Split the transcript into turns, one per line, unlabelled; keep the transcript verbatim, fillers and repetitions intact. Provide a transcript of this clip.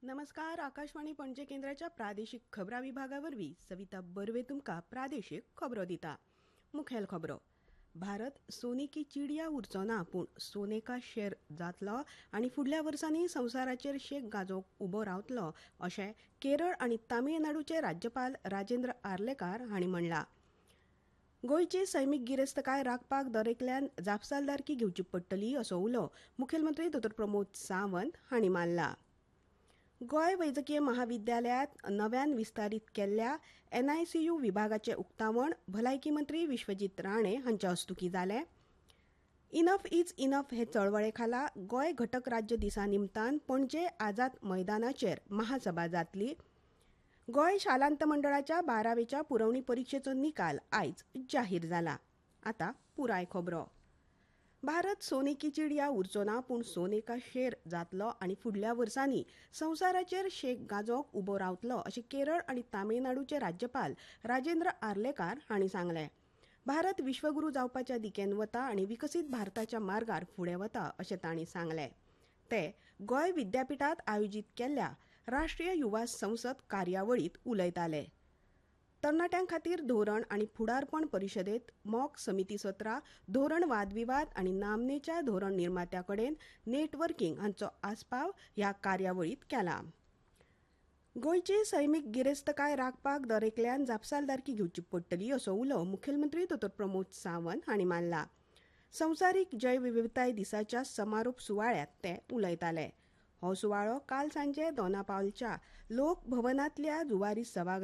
नमस्कार. आकाशवाणी पणजे केंद्राच्या प्रादेशीक खबरां विभागावरवीं सविता बर्वे तुमकां प्रादेशीक खबरो दिता. मुखेल खबरो. भारत सोने की चिडिया उरचो ना, पूण सोने का शेर जातलो आनी फुडल्या वर्सांनी संवसाराचेर शेक गाजोवंक उबो रावतलो अशें केरळ आनी तामिळनाडूचे राज्यपाल राजेंद्र आर्लेकार हांणी म्हणलां. गोंयची सैमीक गिरेस्तकाय राखपाक दरेकल्यान जापसालदारकी घेवची पडटली असो उलो मुखेलमंत्री दोतोर प्रमोद सावंत हांणी मारला. गोंय वैजकीय महाविद्यालयांत नव्यान विस्तारीत केल्ल्या एन आय सी यू विभागाचें उक्तावण भलायकी मंत्री विश्वजीत राणे हांच्या हस्तुकीं जालें. इनफ इज इनफ हे चळवळे खाला गोंय घटक राज्य दिसा निमतान पणजे आझाद मैदानाचेर महासभा जातली. गोंय शालांत मंडळाच्या बारावेच्या पुरवणी परीक्षेचो निकाल आयज जाहीर जाला. आतां पुराय खबरो. भारत सोने की चिडिया उरचो ना, पूण सोने का शेर जातलो आनी फुडल्या वर्सांनी संवसाराचेर शेक गाजोवंक उबो रावतलो अशें केरळ आनी तामिळनाडूचे राज्यपाल राजेंद्र आर्लेकार हांणी सांगलें. भारत विश्वगुरू जावपाच्या दिकेन वता आनी विकसीत भारताच्या मार्गार फुडें वता अशें तांणी सांगलें. ते गोंय विद्यापिठांत आयोजीत केल्ल्या राष्ट्रीय युवा संसद कार्यावळींत उलयताले. तरणाट्यां खातीर धोरण आनी फुडारपण परिशदेंत मॉक समिती सत्रां, धोरण वादविवाद आनी नामनेच्या धोरण निर्मात्या कडेन नेटवर्किंग हांचो आस्पाव ह्या कार्यावळींत केला. गोंयची सैमीक गिरेस्तकाय राखपाक दरेकल्यान जापसालदारकी घेवची पडटली असो उलो मुखेलमंत्री दोतोर प्रमोद सावंत हांणी मारला. संवसारीक जैवविविधताय दिसाच्या समारोप सुवाळ्यांत ते उलयताले. हो सुवाळो काल सांजे दोना पावलच्या लोक भवनांतल्या जुवारी सभाघरांत